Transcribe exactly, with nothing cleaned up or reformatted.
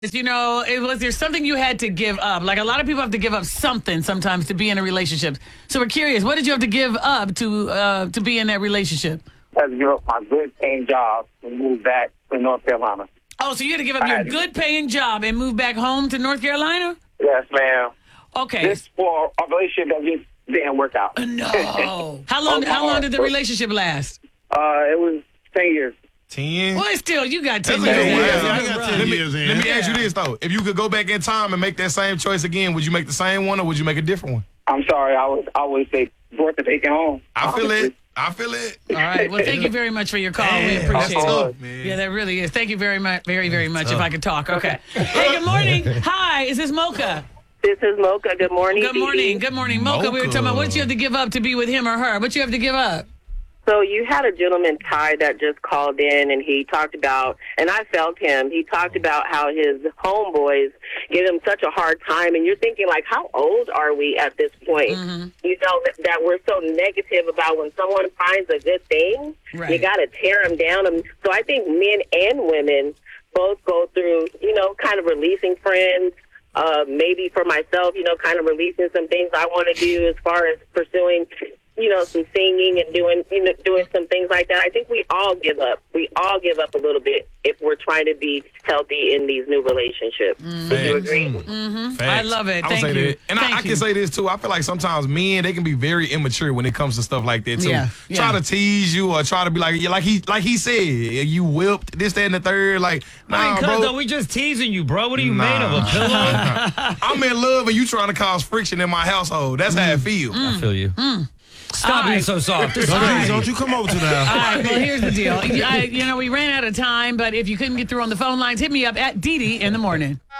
You know, it was there something you had to give up? Like a lot of people have to give up something sometimes to be in a relationship. So we're curious, what did you have to give up to uh, to be in that relationship? I had to give up my good paying job and move back to North Carolina. Oh, so you had to give up your good paying job and move back home to North Carolina? Yes, ma'am. Okay. This for a relationship that just didn't work out. No. How long? Oh, how long God. did the relationship last? Uh, it was ten years. Ten? Well, still, you got ten That's a years. good in. one. I got ten Let me, years in. let me ask you this, though. If you could go back in time and make that same choice again, would you make the same one or would you make a different one? I'm sorry, I was I always say worth the taking home. I feel Honestly. it. I feel it. All right. Well, thank you very much for your call. We That's appreciate it. tough, man. Yeah, that really is. Thank you very much, very, very much. If I could talk, okay. Hey, good morning. Hi, is this Mocha? This is Mocha. Good morning. Good morning. Good morning, Mocha. We were talking about what did you have to give up to be with him or her? What you have to give up? So you had a gentleman, Ty, that just called in, and he talked about, and I felt him, he talked about how his homeboys give him such a hard time, and you're thinking, like, how old are we at this point? Mm-hmm. You know, that, that we're so negative about when someone finds a good thing, Right. you got to tear them down. And so I think men and women both go through, you know, kind of releasing friends. Uh, maybe for myself, you know, kind of releasing some things I want to do as far as pursuing, you know, some singing and doing, you know, doing some things like that. I think we all give up. We all give up a little bit if we're trying to be healthy in these new relationships. Mm-hmm. Would you agree? Mm-hmm. I love it. I would Thank say you. that. And Thank I, I you. can say this, too. I feel like sometimes men, they can be very immature when it comes to stuff like that, too. Yeah, Try yeah. to tease you or try to be like, like he like he said, you whipped, this, that, and the third. Like, I mean, nah, cuz, bro. though, we just teasing you, bro. What are you Nah. made of, a pillow? I'm in love and you trying to cause friction in my household. That's how it feels. I feel you. Stop All being right. so soft. All Stop. right. being Don't so- you come over to the All right, well, here's the deal. I, you know, we ran out of time, but if you couldn't get through on the phone lines, hit me up at Dee Dee in the morning.